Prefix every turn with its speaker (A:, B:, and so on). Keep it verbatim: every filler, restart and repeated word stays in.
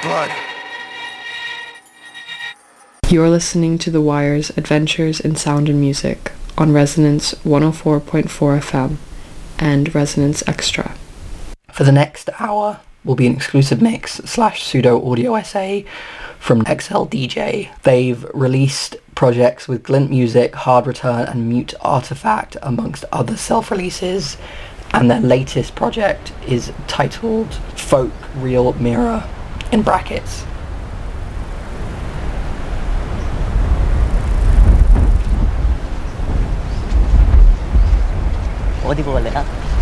A: blood.
B: You're listening to The Wire's Adventures in Sound and Music on Resonance one oh four point four F M and Resonance Extra.
C: For the next hour will be an exclusive mix slash pseudo audio essay from X L D J. They've released projects with Glint Music, Hard Return and Mute Artifact amongst other self-releases, and their latest project is titled Folk Real Mirror in brackets.
D: Oh, di ba wala?